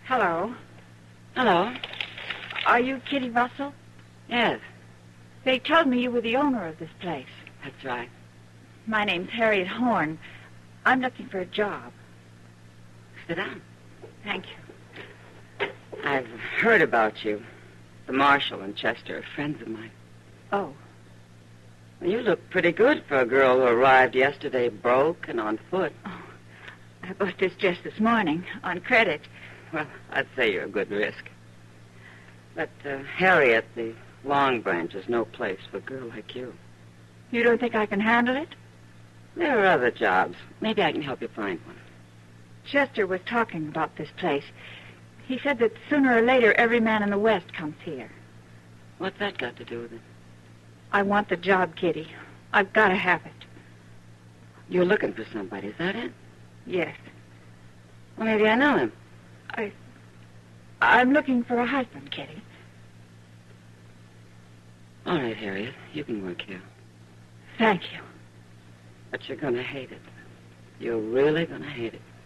Hello. Hello. Are you Kitty Russell? Yes, They told me you were the owner of this place. that's right. My name's Harriet Horn. I'm looking for a job. Sit down. Thank you. I've heard about you. The marshal and Chester are friends of mine. Oh, Well, you look pretty good for a girl who arrived yesterday broke and on foot. I bought this just this morning on credit. Well, I'd say you're a good risk. But, Harriet, the Long Branch is no place for a girl like you. You don't think I can handle it? There are other jobs. Maybe I can help you find one. Chester was talking about this place. He said that sooner or later every man in the West comes here. What's that got to do with it? I want the job, Kitty. I've got to have it. You're looking for somebody, is that it? Yes. Well, maybe I know him. I'm looking for a husband, Kitty. All right, Harriet, you can work here. Thank you. But you're going to hate it. You're really going to hate it.